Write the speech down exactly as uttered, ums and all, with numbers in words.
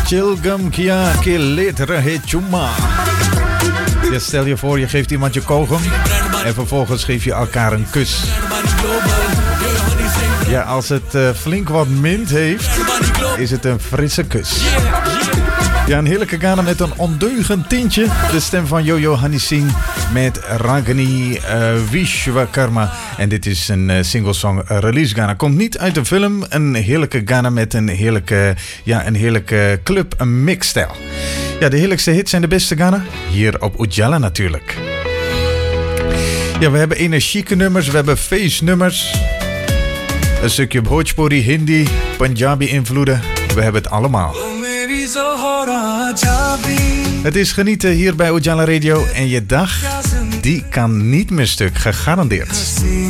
Chilgam kia ke let rahe chumma. Ja, stel je voor, je geeft iemand je kogel en vervolgens geef je elkaar een kus. Ja, als het uh, flink wat mint heeft, is het een frisse kus. Ja, een heerlijke Ghana met een ondeugend tintje. De stem van Yo-Yo Honey Singh met Ragini uh, Vishwakarma. En dit is een uh, singlesong uh, release Ghana. Komt niet uit de film. Een heerlijke Ghana met een heerlijke, ja, een heerlijke club, een mixstijl. Ja, de heerlijkste hits zijn de beste Ghana. Hier op Ujala natuurlijk. Ja, we hebben energieke nummers. We hebben face nummers. Een stukje Bhojpuri, Hindi, Punjabi invloeden. We hebben het allemaal. Het is genieten hier bij Ujala Radio. En je dag, die kan niet meer stuk, gegarandeerd.